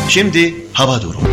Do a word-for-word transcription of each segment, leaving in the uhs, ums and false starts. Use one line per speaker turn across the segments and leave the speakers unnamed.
Şimdi hava durumu.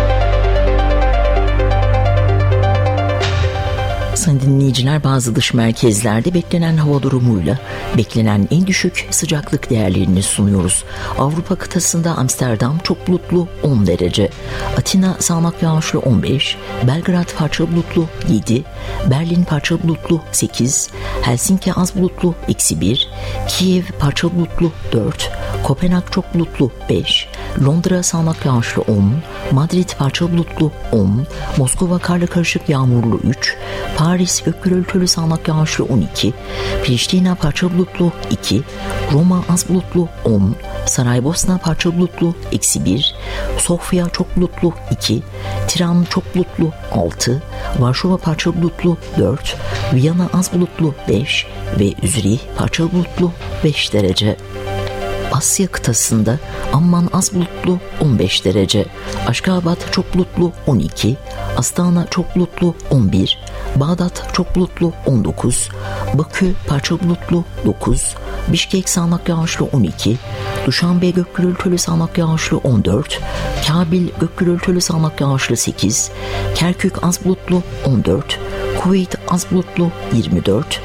Sayın dinleyiciler, bazı dış merkezlerde beklenen hava durumuyla beklenen en düşük sıcaklık değerlerini sunuyoruz. Avrupa kıtasında Amsterdam çok bulutlu on derece, Atina sağanak yağışlı on beş, Belgrad parçalı bulutlu yedi, Berlin parçalı bulutlu sekiz, Helsinki az bulutlu eksi bir, Kiev parçalı bulutlu dört, Kopenhag çok bulutlu beş, Londra sağanak yağışlı on, Madrid parçalı bulutlu on, Moskova karla karışık yağmurlu üç, Paris gök gürültülü sağanak yağışlı on iki, Priştina parçalı bulutlu iki, Roma az bulutlu on, Saraybosna parçalı bulutlu eksi bir, Sofya çok bulutlu iki, Tiran çok bulutlu altı, Varşova parçalı bulutlu dört, Viyana az bulutlu beş ve Zürih parçalı bulutlu beş derece. Asya kıtasında Amman az bulutlu on beş derece, Aşkabat çok bulutlu on iki, Astana çok bulutlu on bir, Bağdat çok bulutlu on dokuz, Bakü parça bulutlu dokuz, Bişkek sağanak yağışlı on iki, Duşanbe gök gürültülü sağanak yağışlı on dört, Kabil gök gürültülü sağanak yağışlı sekiz, Kerkük az bulutlu on dört, Kuveyt az bulutlu yirmi dört,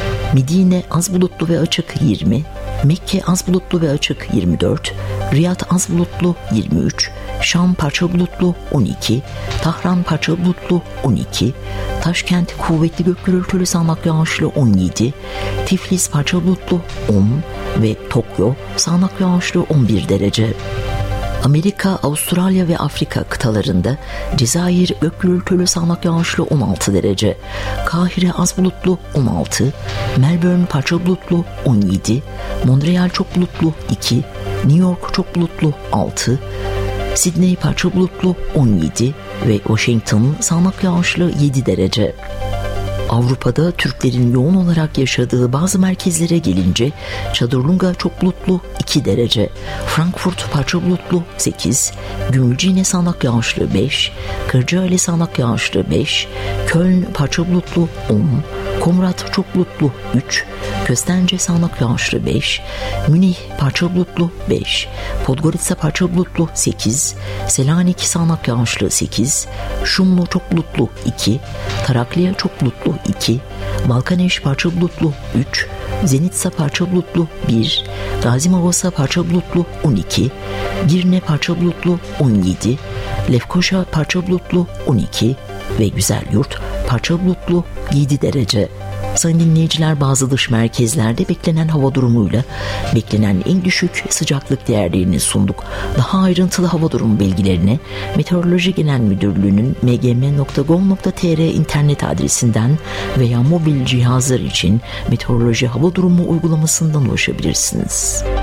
Midine az bulutlu ve açık yirmi, Mekke az bulutlu ve açık yirmi dört, Riyad az bulutlu yirmi üç, Şam parça bulutlu on iki, Tahran parça bulutlu on iki, Taşkent kuvvetli gök gürültülü sağanak yağışlı on yedi, Tiflis parça bulutlu on ve Tokyo sağanak yağışlı on bir derece. Amerika, Avustralya ve Afrika kıtalarında Cezayir gök gürültülü sağanak yağışlı on altı derece, Kahire az bulutlu on altı, Melbourne parça bulutlu on yedi, Montreal çok bulutlu iki, New York çok bulutlu altı, Sydney parça bulutlu on yedi ve Washington sağanak yağışlı yedi derece. Avrupa'da Türklerin yoğun olarak yaşadığı bazı merkezlere gelince Çadırlunga çok bulutlu iki derece, Frankfurt parça bulutlu sekiz, Gümülcine sağanak yağışlı beş, Kırcaali sağanak yağışlı beş, Köln parça bulutlu on, Komrat çok bulutlu üç, Köstence sağanak yağışlı beş, Münih parça bulutlu beş, Podgorica parça bulutlu sekiz, Selanik sağanak yağışlı sekiz, Şumlu çok bulutlu iki, Tarakliya çok bulutlu iki, Balkaneş parça bulutlu üç, Zenitsa parça bulutlu bir, Gazimavosa parça bulutlu on iki, Girne parça bulutlu on yedi, Lefkoşa parça bulutlu on iki ve Güzelyurt parça bulutlu yedi derece. Sayın dinleyiciler, bazı dış merkezlerde beklenen hava durumuyla beklenen en düşük sıcaklık değerlerini sunduk. Daha ayrıntılı hava durumu bilgilerine Meteoroloji Genel Müdürlüğü'nün m g m nokta gov nokta t r internet adresinden veya mobil cihazlar için Meteoroloji Hava Durumu uygulamasından ulaşabilirsiniz.